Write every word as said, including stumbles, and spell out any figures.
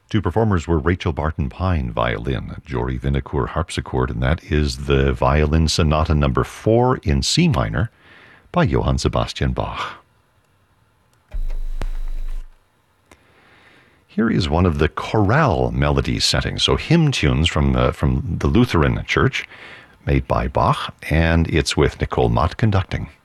Two performers were Rachel Barton Pine, violin, Jory Vinacourt, harpsichord, and that is the Violin Sonata number four in C minor by Johann Sebastian Bach. Here is one of the chorale melody settings, so hymn tunes from, uh, from the Lutheran Church, made by Bach, and it's with Nicole Mott conducting.